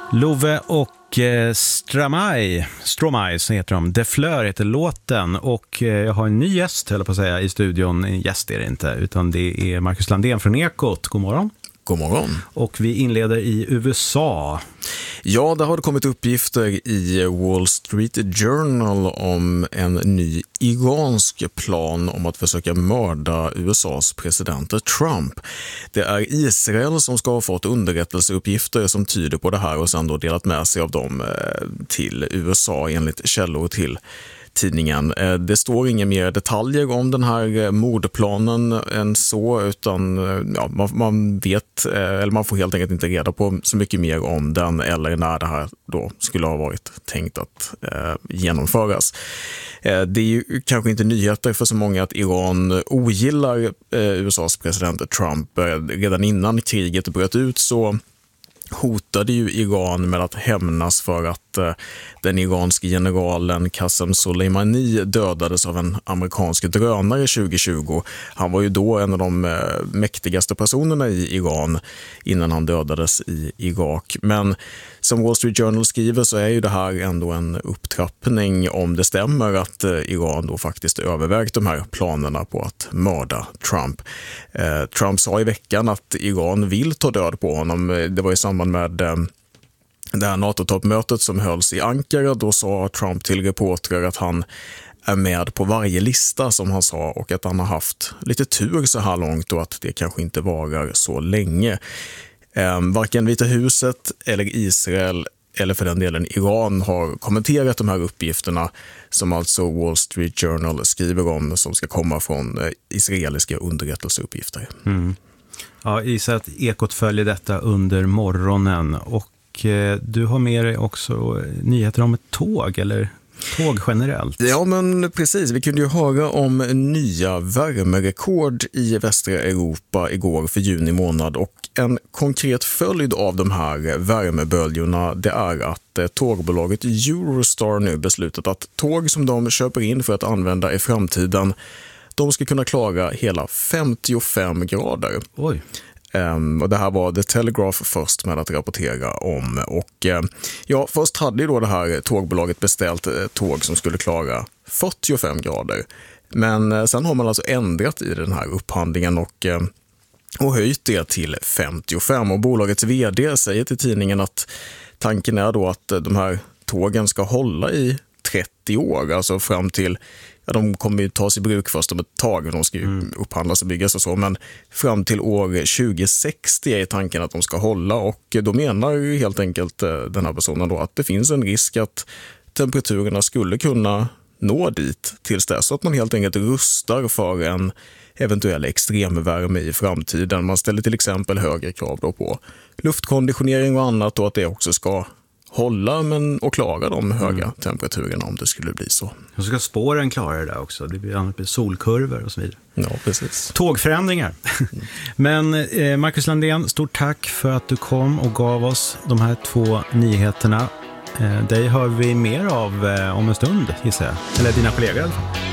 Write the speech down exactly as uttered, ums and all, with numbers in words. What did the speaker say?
Love och eh, Stromae, Stromae så heter de. De Fleur heter låten och eh, jag har en ny gäst, höll jag på att säga, i studion. En gäst är det inte, utan det är Marcus Landén från Ekot. God morgon. God morgon. Och vi inleder i U S A. Ja, det har kommit uppgifter i Wall Street Journal om en ny iransk plan om att försöka mörda U S A:s president Trump. Det är Israel som ska ha fått underrättelseuppgifter som tyder på det här och sedan då delat med sig av dem till U S A enligt källor till tidningen. Det står inga mer detaljer om den här mordplanen än så, utan ja, man, man vet, eller man får helt enkelt inte reda på så mycket mer om den eller när det här då skulle ha varit tänkt att eh, genomföras. Eh, det är ju kanske inte nyheter för så många att Iran ogillar eh, U S A:s president Trump. Eh, redan innan kriget bröt ut så hotade ju Iran med att hämnas för att eh, den iranske generalen Qasem Soleimani dödades av en amerikansk drönare tjugo tjugo. Han var ju då en av de eh, mäktigaste personerna i Iran innan han dödades i Irak. Men som Wall Street Journal skriver så är ju det här ändå en upptrappning om det stämmer att eh, Iran då faktiskt övervägt de här planerna på att mörda Trump. Eh, Trump sa i veckan att Iran vill ta död på honom. Det var i samband med eh, det här NATO-toppmötet som hölls i Ankara. Då sa Trump till reportrar att han är med på varje lista som han sa och att han har haft lite tur så här långt och att det kanske inte varar så länge. Eh, varken Vita huset eller Israel eller för den delen Iran har kommenterat de här uppgifterna som alltså Wall Street Journal skriver om som ska komma från eh, israeliska underrättelseuppgifter. Mm. Ja, gissar att Ekot följer detta under morgonen och eh, du har med dig också nyheter om ett tåg eller tåg generellt. Ja, men precis. Vi kunde ju höra om nya värmerekord i västra Europa igår för juni månad och en konkret följd av de här värmeböljorna det är att eh, tågbolaget Eurostar nu beslutat att tåg som de köper in för att använda i framtiden de ska kunna klara hela femtiofem grader. Oj. Um, och det här var The Telegraph först med att rapportera om. Och uh, ja, först hade ju då det här tågbolaget beställt ett tåg som skulle klara fyrtiofem grader. Men uh, sen har man alltså ändrat i den här upphandlingen och, uh, och höjt det till femtiofem. Och bolagets vd säger till tidningen att tanken är då att uh, de här tågen ska hålla i trettio år, alltså fram till. Ja, de kommer ju tas i bruk först om ett tag, de ska ju mm. upphandlas och byggas och så, men fram till år tjugo sextio är tanken att de ska hålla och då menar ju helt enkelt den här personen då att det finns en risk att temperaturerna skulle kunna nå dit tills dess så att man helt enkelt rustar för en eventuell extremvärme i framtiden. Man ställer till exempel högre krav då på luftkonditionering och annat och att det också ska hålla men och klara de höga mm. temperaturerna om det skulle bli så. Och så ska spåren klara det där också. Det blir annat solkurvor och så vidare. Ja, precis. Tågförändringar. Mm. Men eh, Marcus Landén, stort tack för att du kom och gav oss de här två nyheterna. Eh, dig hör vi mer av eh, om en stund, gissar jag. Eller dina kollegor i alla fall.